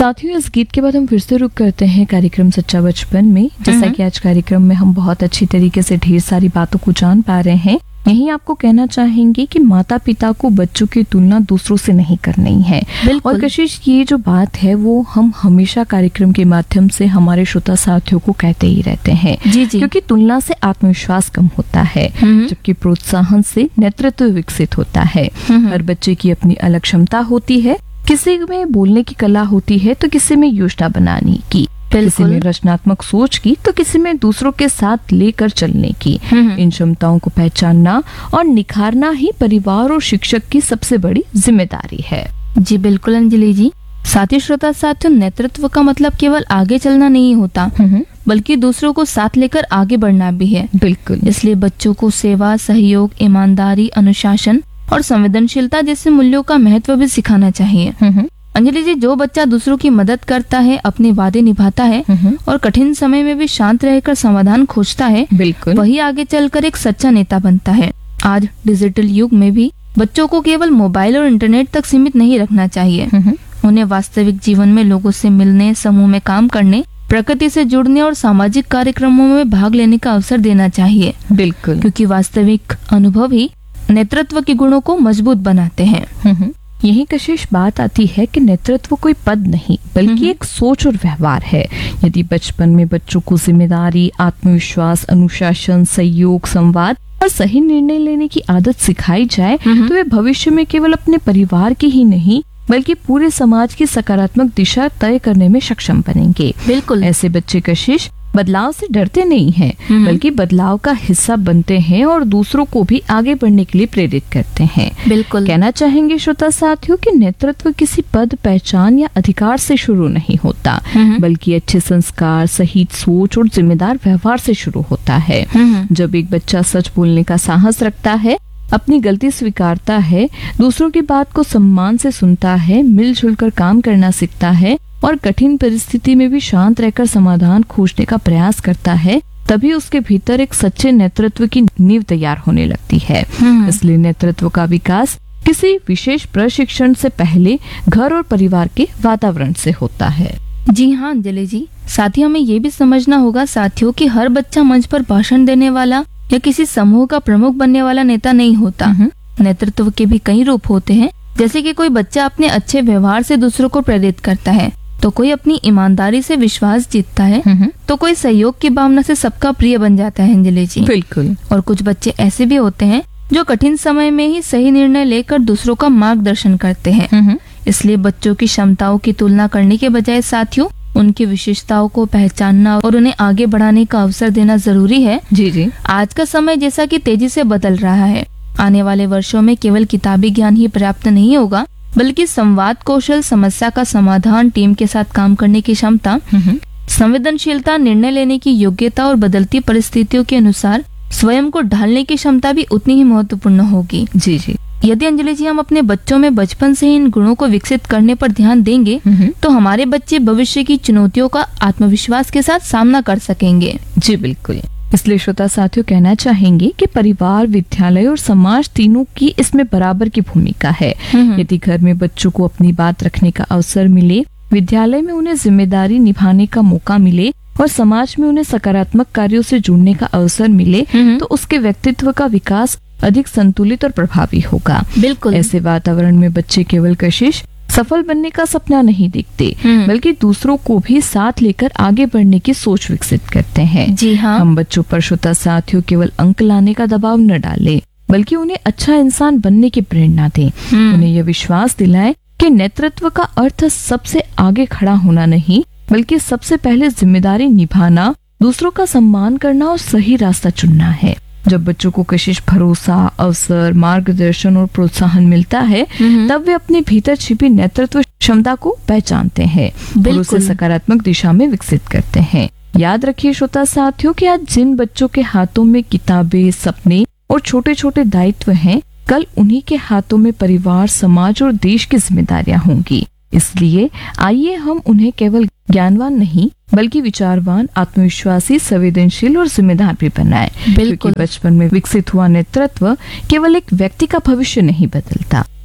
साथियों, इस गीत के बाद हम फिर से रुक करते हैं कार्यक्रम सच्चा बचपन में। जैसा कि आज कार्यक्रम में हम बहुत अच्छी तरीके से ढेर सारी बातों को जान पा रहे हैं, यही आपको कहना चाहेंगे कि माता पिता को बच्चों की तुलना दूसरों से नहीं करनी है। और कशिश, ये जो बात है वो हम हमेशा कार्यक्रम के माध्यम से हमारे श्रोता साथियों को कहते ही रहते हैं। जी जी। क्योंकि तुलना से आत्मविश्वास कम होता है, जबकि प्रोत्साहन से नेतृत्व विकसित होता है। हर बच्चे की अपनी अलग क्षमता होती है। किसी में बोलने की कला होती है तो किसी में योजना बनाने की, किसी में रचनात्मक सोच की तो किसी में दूसरों के साथ लेकर चलने की। इन क्षमताओं को पहचानना और निखारना ही परिवार और शिक्षक की सबसे बड़ी जिम्मेदारी है। जी बिल्कुल अंजलि जी। साथी श्रोता साथियों, नेतृत्व का मतलब केवल आगे चलना नहीं होता, बल्कि दूसरों को साथ लेकर आगे बढ़ना भी है। बिल्कुल। इसलिए बच्चों को सेवा, सहयोग, ईमानदारी, अनुशासन और संवेदनशीलता जैसे मूल्यों का महत्व भी सिखाना चाहिए। अंजलि जी, जो बच्चा दूसरों की मदद करता है, अपने वादे निभाता है और कठिन समय में भी शांत रहकर समाधान खोजता है, बिल्कुल, वही आगे चलकर एक सच्चा नेता बनता है। आज डिजिटल युग में भी बच्चों को केवल मोबाइल और इंटरनेट तक सीमित नहीं रखना चाहिए। उन्हें वास्तविक जीवन में लोगों से मिलने, समूह में काम करने, प्रकृति से जुड़ने और सामाजिक कार्यक्रमों में भाग लेने का अवसर देना चाहिए। बिल्कुल, क्योंकि वास्तविक अनुभव ही नेतृत्व के गुणों को मजबूत बनाते हैं। यही कशिश बात आती है कि नेतृत्व कोई पद नहीं, बल्कि एक सोच और व्यवहार है। यदि बचपन में बच्चों को जिम्मेदारी, आत्मविश्वास, अनुशासन, सहयोग, संवाद और सही निर्णय लेने की आदत सिखाई जाए तो वे भविष्य में केवल अपने परिवार की ही नहीं बल्कि पूरे समाज की सकारात्मक दिशा तय करने में सक्षम बनेंगे। बिल्कुल। ऐसे बच्चे कशिश बदलाव से डरते नहीं हैं, बल्कि बदलाव का हिस्सा बनते हैं और दूसरों को भी आगे बढ़ने के लिए प्रेरित करते हैं। बिल्कुल। कहना चाहेंगे श्रोता साथियों कि नेतृत्व किसी पद, पहचान या अधिकार से शुरू नहीं होता, बल्कि अच्छे संस्कार, सही सोच और जिम्मेदार व्यवहार से शुरू होता है। जब एक बच्चा सच बोलने का साहस रखता है, अपनी गलती स्वीकारता है, दूसरों की बात को सम्मान से सुनता है, मिलजुल कर काम करना सीखता है और कठिन परिस्थिति में भी शांत रहकर समाधान खोजने का प्रयास करता है, तभी उसके भीतर एक सच्चे नेतृत्व की नींव तैयार होने लगती है। इसलिए नेतृत्व का विकास किसी विशेष प्रशिक्षण से पहले घर और परिवार के वातावरण से होता है। जी हाँ अंजलि जी। साथ ही हमें ये भी समझना होगा साथियों कि हर बच्चा मंच पर भाषण देने वाला या किसी समूह का प्रमुख बनने वाला नेता नहीं होता। नेतृत्व के भी कई रूप होते हैं, जैसे कि कोई बच्चा अपने अच्छे व्यवहार से दूसरों को प्रेरित करता है, तो कोई अपनी ईमानदारी से विश्वास जीतता है, तो कोई सहयोग की भावना से सबका प्रिय बन जाता है अंजलि जी। बिल्कुल। और कुछ बच्चे ऐसे भी होते हैं जो कठिन समय में ही सही निर्णय लेकर दूसरों का मार्गदर्शन करते हैं। इसलिए बच्चों की क्षमताओं की तुलना करने के बजाय साथियों उनकी विशेषताओं को पहचानना और उन्हें आगे बढ़ाने का अवसर देना जरूरी है। जी जी। आज का समय जैसा कि तेजी से बदल रहा है, आने वाले वर्षों में केवल किताबी ज्ञान ही पर्याप्त नहीं होगा, बल्कि संवाद कौशल, समस्या का समाधान, टीम के साथ काम करने की क्षमता, संवेदनशीलता, निर्णय लेने की योग्यता और बदलती परिस्थितियों के अनुसार स्वयं को ढालने की क्षमता भी उतनी ही महत्वपूर्ण होगी। जी जी। यदि अंजलि जी हम अपने बच्चों में बचपन से ही इन गुणों को विकसित करने पर ध्यान देंगे तो हमारे बच्चे भविष्य की चुनौतियों का आत्मविश्वास के साथ सामना कर सकेंगे। जी बिल्कुल। इसलिए श्रोता साथियों कहना चाहेंगे कि परिवार, विद्यालय और समाज तीनों की इसमें बराबर की भूमिका है। यदि घर में बच्चों को अपनी बात रखने का अवसर मिले, विद्यालय में उन्हें जिम्मेदारी निभाने का मौका मिले और समाज में उन्हें सकारात्मक कार्यों से जुड़ने का अवसर मिले तो उसके व्यक्तित्व का विकास अधिक संतुलित और प्रभावी होगा। बिल्कुल। ऐसे वातावरण में बच्चे केवल कशिश सफल बनने का सपना नहीं देखते, बल्कि दूसरों को भी साथ लेकर आगे बढ़ने की सोच विकसित करते हैं। जी हाँ। हम बच्चों पर श्रोता साथियों केवल अंक लाने का दबाव न डालें, बल्कि उन्हें अच्छा इंसान बनने की प्रेरणा दें। उन्हें यह विश्वास दिलाएं कि नेतृत्व का अर्थ सबसे आगे खड़ा होना नहीं, बल्कि सबसे पहले जिम्मेदारी निभाना, दूसरों का सम्मान करना और सही रास्ता चुनना है। जब बच्चों को कशिश भरोसा, अवसर, मार्गदर्शन और प्रोत्साहन मिलता है, तब वे अपने भीतर छिपी नेतृत्व क्षमता को पहचानते हैं और उसे सकारात्मक दिशा में विकसित करते हैं। याद रखिए श्रोता साथियों कि आज जिन बच्चों के हाथों में किताबें, सपने और छोटे छोटे दायित्व हैं, कल उन्हीं के हाथों में परिवार, समाज और देश की जिम्मेदारियां होंगी। इसलिए आइए हम उन्हें केवल ज्ञानवान नहीं बल्कि विचारवान, आत्मविश्वासी, संवेदनशील और जिम्मेदार भी बनाएं। बिल्कुल। बचपन में विकसित हुआ नेतृत्व केवल एक व्यक्ति का भविष्य नहीं बदलता,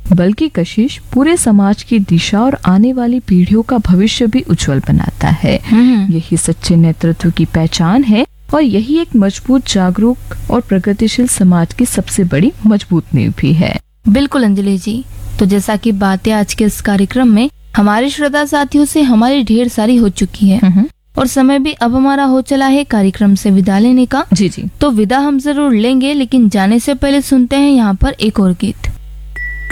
बल्कि कशिश पूरे समाज की दिशा और आने वाली पीढ़ियों का भविष्य भी उज्जवल बनाता है। यही सच्चे नेतृत्व की पहचान है और यही एक मजबूत, जागरूक और प्रगतिशील समाज की सबसे बड़ी मजबूत नींव भी है। बिल्कुल अंजलि जी। तो जैसा कि बातें आज के इस कार्यक्रम में हमारे श्रोता साथियों से हमारी ढेर सारी हो चुकी है और समय भी अब हमारा हो चला है कार्यक्रम से विदा लेने का। जी। तो विदा हम जरूर लेंगे, लेकिन जाने से पहले सुनते हैं यहाँ पर एक और गीत।